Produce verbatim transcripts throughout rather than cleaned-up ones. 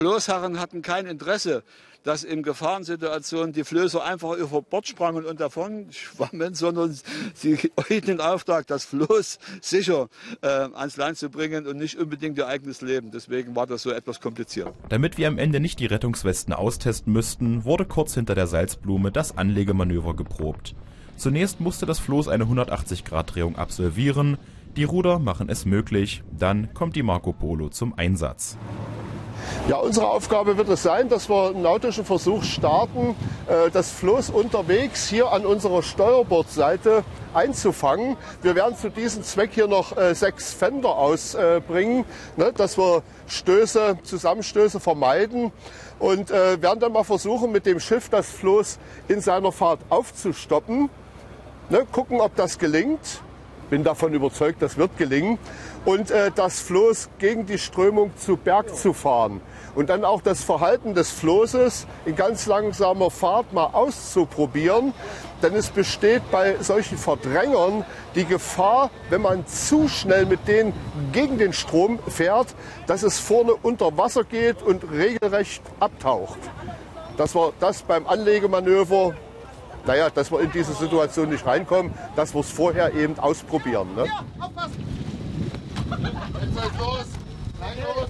Floßherren hatten kein Interesse, dass in Gefahrensituationen die Flößer einfach über Bord sprangen und davon schwammen, sondern sie hatten den Auftrag, das Floß sicher äh, ans Land zu bringen und nicht unbedingt ihr eigenes Leben. Deswegen war das so etwas kompliziert. Damit wir am Ende nicht die Rettungswesten austesten müssten, wurde kurz hinter der Salzblume das Anlegemanöver geprobt. Zunächst musste das Floß eine hundertachtzig Grad Drehung absolvieren. Die Ruder machen es möglich. Dann kommt die Marco Polo zum Einsatz. Ja, unsere Aufgabe wird es sein, dass wir einen nautischen Versuch starten, das Floß unterwegs hier an unserer Steuerbordseite einzufangen. Wir werden zu diesem Zweck hier noch sechs Fender ausbringen, dass wir Stöße, Zusammenstöße vermeiden und werden dann mal versuchen, mit dem Schiff das Floß in seiner Fahrt aufzustoppen. Gucken, ob das gelingt. Bin davon überzeugt, das wird gelingen. Und äh, das Floß gegen die Strömung zu Berg zu fahren. Und dann auch das Verhalten des Floßes in ganz langsamer Fahrt mal auszuprobieren. Denn es besteht bei solchen Verdrängern die Gefahr, wenn man zu schnell mit denen gegen den Strom fährt, dass es vorne unter Wasser geht und regelrecht abtaucht. Dass wir das beim Anlegemanöver, naja, dass wir in diese Situation nicht reinkommen, dass wir es vorher eben ausprobieren. Ne? Ja, aufpassen! Jetzt seid los! Nein, los!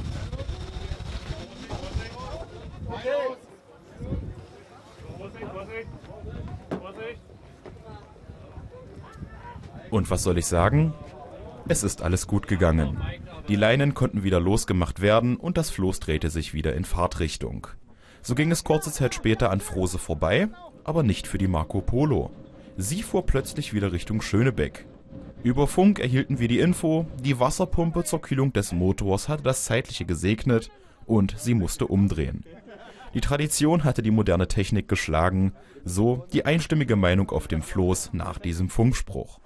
Okay. Vorsicht, Vorsicht! Vorsicht! Und was soll ich sagen? Es ist alles gut gegangen. Die Leinen konnten wieder losgemacht werden und das Floß drehte sich wieder in Fahrtrichtung. So ging es kurze Zeit später an Frose vorbei, aber nicht für die Marco Polo. Sie fuhr plötzlich wieder Richtung Schönebeck. Über Funk erhielten wir die Info, die Wasserpumpe zur Kühlung des Motors hatte das Zeitliche gesegnet und sie musste umdrehen. Die Tradition hatte die moderne Technik geschlagen, so die einstimmige Meinung auf dem Floß nach diesem Funkspruch.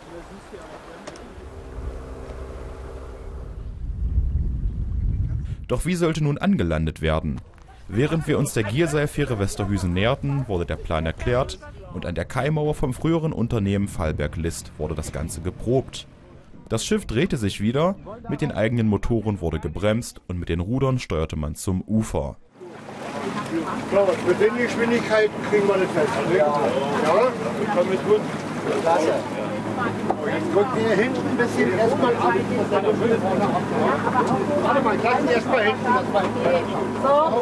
Doch wie sollte nun angelandet werden? Während wir uns der Gierseilfähre Westerhüsen näherten, wurde der Plan erklärt und an der Kaimauer vom früheren Unternehmen Fallberg-List wurde das Ganze geprobt. Das Schiff drehte sich wieder, mit den eigenen Motoren wurde gebremst und mit den Rudern steuerte man zum Ufer. So, mit den Geschwindigkeiten kriegen wir das fest. Ja, ja, das kommt mit gut. Klasse. Jetzt drückt ihr hinten ein bisschen erstmal ab. Warte mal, lassen erstmal hinten. So.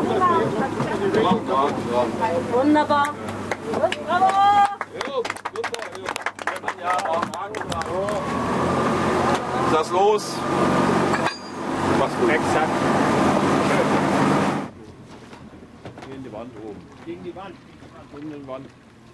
Wunderbar. Bravo! Ist das los? Mach's gut. Exakt. Gegen die Wand oben. Gegen die Wand. Gegen die Wand.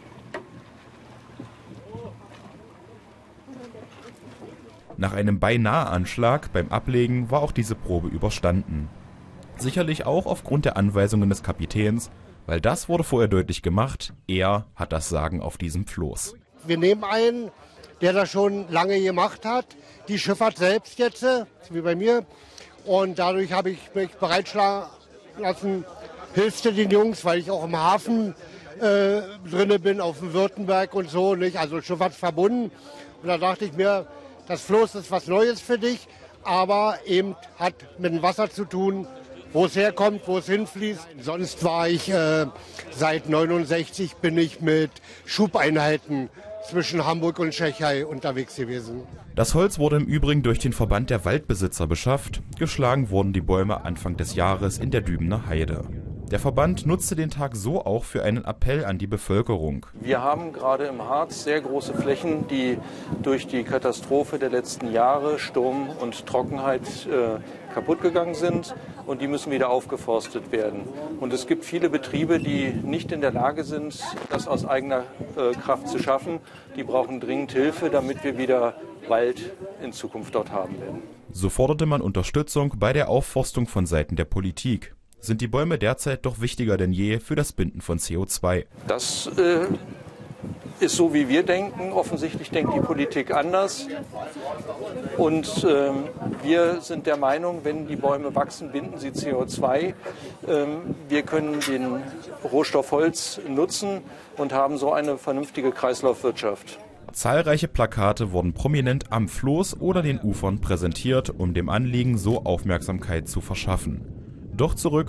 Nach einem Beinahe-Anschlag beim Ablegen war auch diese Probe überstanden. Sicherlich auch aufgrund der Anweisungen des Kapitäns, weil das wurde vorher deutlich gemacht, er hat das Sagen auf diesem Floß. Wir nehmen einen, der das schon lange gemacht hat, die Schifffahrt selbst jetzt, wie bei mir. Und dadurch habe ich mich bereitschlagen lassen, hilfst du den Jungs, weil ich auch im Hafen äh, drinne bin, auf dem Württemberg und so, nicht? Also Schifffahrt verbunden. Und da dachte ich mir, das Floß ist was Neues für dich, aber eben hat mit dem Wasser zu tun, wo es herkommt, wo es hinfließt. Sonst war ich äh, seit neunundsechzig bin ich mit Schubeinheiten zwischen Hamburg und Tschechei unterwegs gewesen. Das Holz wurde im Übrigen durch den Verband der Waldbesitzer beschafft. Geschlagen wurden die Bäume Anfang des Jahres in der Dübener Heide. Der Verband nutzte den Tag so auch für einen Appell an die Bevölkerung. Wir haben gerade im Harz sehr große Flächen, die durch die Katastrophe der letzten Jahre, Sturm und Trockenheit, äh, kaputt gegangen sind. Und die müssen wieder aufgeforstet werden. Und es gibt viele Betriebe, die nicht in der Lage sind, das aus eigener äh, Kraft zu schaffen. Die brauchen dringend Hilfe, damit wir wieder Wald in Zukunft dort haben werden. So forderte man Unterstützung bei der Aufforstung von Seiten der Politik. Sind die Bäume derzeit doch wichtiger denn je für das Binden von C O zwei? Das äh, ist so, wie wir denken. Offensichtlich denkt die Politik anders. Und ähm, wir sind der Meinung, wenn die Bäume wachsen, binden sie C O zwei. Ähm, wir können den Rohstoff Holz nutzen und haben so eine vernünftige Kreislaufwirtschaft. Zahlreiche Plakate wurden prominent am Floß oder den Ufern präsentiert, um dem Anliegen so Aufmerksamkeit zu verschaffen. Doch zurück